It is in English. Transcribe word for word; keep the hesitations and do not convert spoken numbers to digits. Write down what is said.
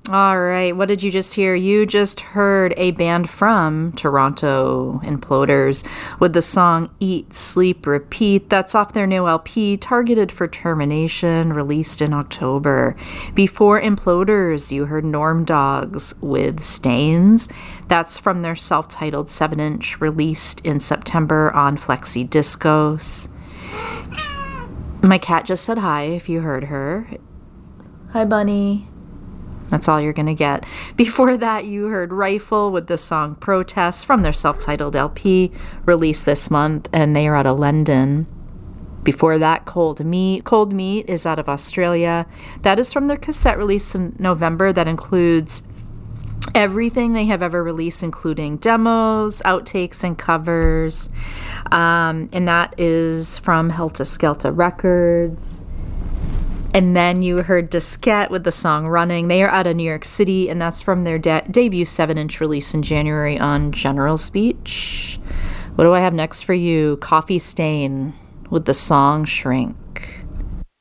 All right, what did you just hear? You just heard a band from Toronto, Imploders, with the song Eat, Sleep, Repeat. That's off their new L P, Targeted for Termination, released in October. Before Imploders, you heard Norm Dogs with Stains. That's from their self-titled seven inch, released in September on Flexi Discos. My cat just said hi, if you heard her. Hi, Bunny. That's all you're going to get. Before that, you heard Rifle with the song Protest from their self-titled L P, released this month, and they are out of London. Before that, Cold Meat. Cold Meat is out of Australia. That is from their cassette release in November that includes everything they have ever released, including demos, outtakes, and covers. Um, and that is from Helta Skelta Records. And then you heard Diskette with the song Running. They are out of New York City, and that's from their de- debut seven inch release in January on General Speech. What do I have next for you? Coffee Stain with the song Shrink.